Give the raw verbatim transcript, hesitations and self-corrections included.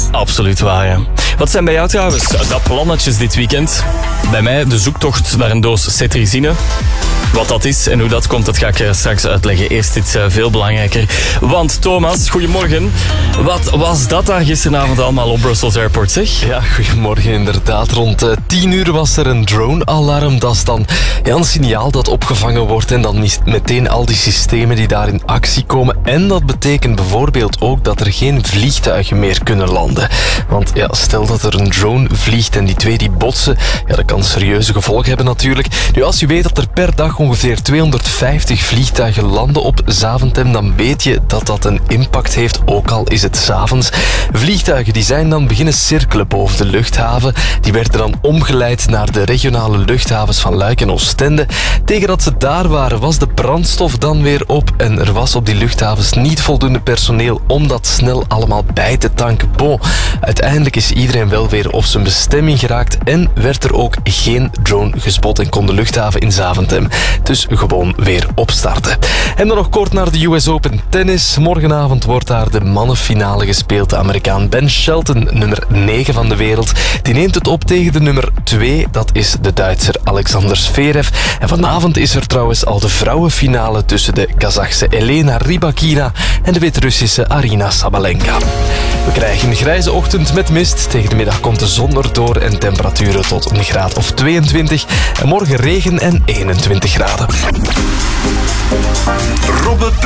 Absoluut waar, ja. Wat zijn bij jou trouwens de plannetjes dit weekend? Bij mij de zoektocht naar een doos cetirizine. Wat dat is en hoe dat komt, dat ga ik straks uitleggen. Eerst iets uh, veel belangrijker. Want Thomas, goedemorgen. Wat was dat daar gisteravond allemaal op Brussels Airport, zeg? Ja, goedemorgen inderdaad. Rond uh, tien uur was er een drone-alarm. Dat is dan ja, een signaal dat opgevangen wordt en dan meteen al die systemen die daar in actie komen. En dat betekent bijvoorbeeld ook dat er geen vliegtuigen meer kunnen landen. Want ja, stel dat er een drone vliegt en die twee die botsen, ja, dat kan serieuze gevolgen hebben natuurlijk. Nu, als u weet dat er per dag ongeveer tweehonderdvijftig vliegtuigen landen op Zaventem, dan weet je dat dat een impact heeft, ook al is het 's avonds. Vliegtuigen die zijn dan beginnen cirkelen boven de luchthaven. Die werden dan omgeleid naar de regionale luchthavens van Luik en Oostende. Tegen dat ze daar waren, was de brandstof dan weer op en er was op die luchthavens niet voldoende personeel om dat snel allemaal bij te tanken. Bon, uiteindelijk is iedereen wel weer op zijn bestemming geraakt en werd er ook geen drone gespot en kon de luchthaven in Zaventem dus gewoon weer opstarten. En dan nog kort naar de U S Open tennis. Morgenavond wordt daar de mannenfinale gespeeld. De Amerikaan Ben Shelton, nummer negen van de wereld, die neemt het op tegen de nummer twee. Dat is de Duitser Alexander Zverev. En vanavond is er trouwens al de vrouwenfinale tussen de Kazachse Elena Rybakina en de Wit-Russische Arina Sabalenka. We krijgen een grijze ochtend met mist. Tegen de middag komt de zon erdoor en temperaturen tot een graad of tweeëntwintig. En morgen regen en eenentwintig graden. Robbe